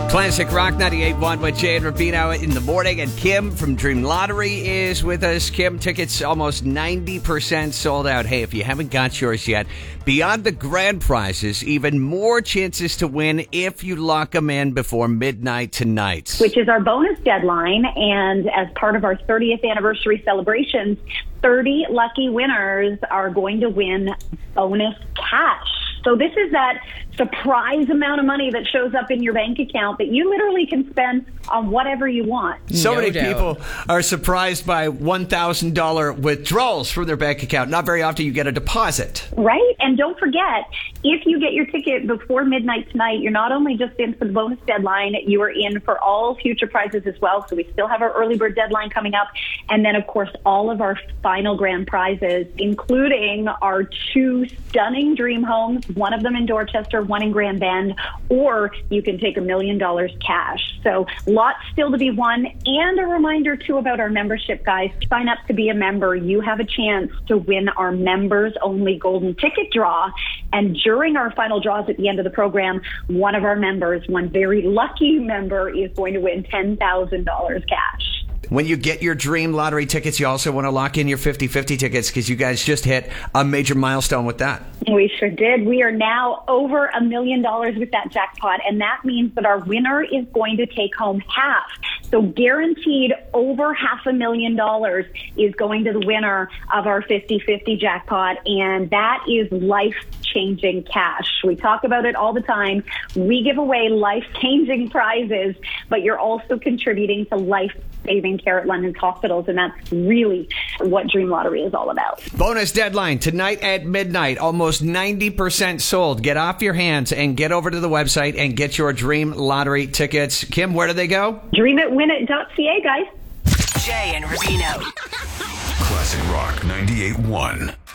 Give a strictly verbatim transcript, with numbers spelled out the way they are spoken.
Classic Rock ninety-eight point one with Jay and Rubino in the morning. And Kim from Dream Lottery is with us. Kim, tickets almost ninety percent sold out. Hey, if you haven't got yours yet, beyond the grand prizes, even more chances to win if you lock them in before midnight tonight. Which is our bonus deadline. And as part of our thirtieth anniversary celebrations, thirty lucky winners are going to win bonus cash. So this is that surprise amount of money that shows up in your bank account that you literally can spend on whatever you want. So No many doubt. people are surprised by one thousand dollars withdrawals from their bank account. Not very often you get a deposit. Right? And don't forget, if you get your ticket before midnight tonight, you're not only just in for the bonus deadline, you are in for all future prizes as well. So we still have our early bird deadline coming up. And then, of course, all of our final grand prizes, including our two stunning dream homes, one of them in Dorchester, one in Grand Bend, or you can take a million dollars cash. So lots still to be won. And a reminder, too, about our membership, guys. Sign up to be a member. You have a chance to win our members-only golden ticket draw. And during our final draws at the end of the program, one of our members, one very lucky member, is going to win ten thousand dollars cash. When you get your Dream Lottery tickets, you also want to lock in your fifty-fifty tickets because you guys just hit a major milestone with that. We sure did. We are now over a million dollars with that jackpot, and that means that our winner is going to take home half. So guaranteed over half a million dollars is going to the winner of our fifty-fifty jackpot, and that is life-changing cash. We talk about it all the time. We give away life-changing prizes, but you're also contributing to life-saving care at London's hospitals, and that's really what Dream Lottery is all about. Bonus deadline tonight at midnight. Almost ninety percent sold. Get off your hands and get over to the website and get your Dream Lottery tickets. Kim, where do they go? dream it win it dot c a, guys. Jay and Rubino. Classic Rock ninety-eight point one.